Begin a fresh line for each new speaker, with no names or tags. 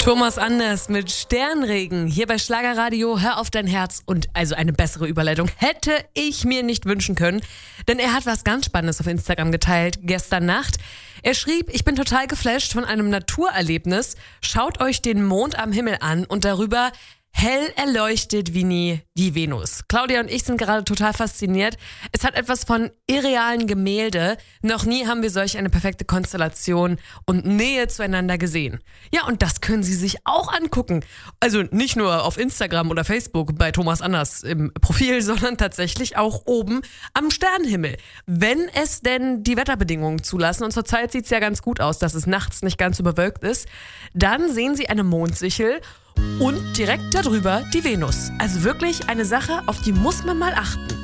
Thomas Anders mit Sternregen hier bei Schlagerradio. Hör auf dein Herz. Und also eine bessere Überleitung hätte ich mir nicht wünschen können, denn er hat was ganz Spannendes auf Instagram geteilt gestern Nacht. Er schrieb: Ich bin total geflasht von einem Naturerlebnis. Schaut euch den Mond am Himmel an und darüber hell erleuchtet wie nie die Venus. Claudia und ich sind gerade total fasziniert. Es hat etwas von irrealen Gemälde. Noch nie haben wir solch eine perfekte Konstellation und Nähe zueinander gesehen. Ja, und das können Sie sich auch angucken. Also nicht nur auf Instagram oder Facebook bei Thomas Anders im Profil, sondern tatsächlich auch oben am Sternenhimmel. Wenn es denn die Wetterbedingungen zulassen, und zurzeit sieht es ja ganz gut aus, dass es nachts nicht ganz so bewölkt ist, dann sehen Sie eine Mondsichel und direkt darüber die Venus. Also wirklich eine Sache, auf die muss man mal achten.